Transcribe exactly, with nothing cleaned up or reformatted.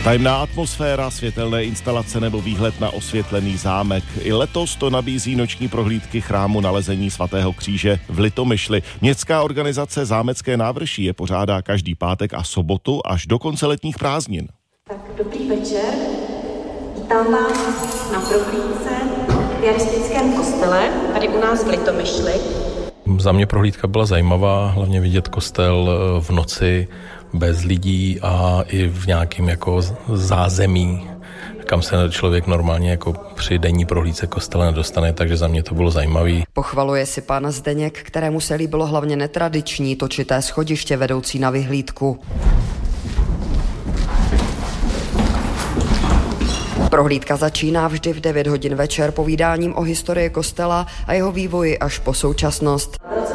Tajemná atmosféra, světelné instalace nebo výhled na osvětlený zámek. I letos to nabízí noční prohlídky chrámu Nalezení svatého kříže v Litomyšli. Městská organizace Zámecké návrší je pořádá každý pátek a sobotu až do konce letních prázdnin. Tak dobrý večer. Vítám vás na prohlídce v Piaristickém kostele, tady u nás v Litomyšli. Za mě prohlídka byla zajímavá, hlavně vidět kostel v noci bez lidí a i v nějakém jako zázemí, kam se člověk normálně jako při denní prohlídce kostela nedostane, takže za mě to bylo zajímavý. Pochvaluje si pan Zdeněk, kterému se líbilo hlavně netradiční točité schodiště vedoucí na vyhlídku. Prohlídka začíná vždy v devět hodin večer povídáním o historii kostela a jeho vývoji až po současnost.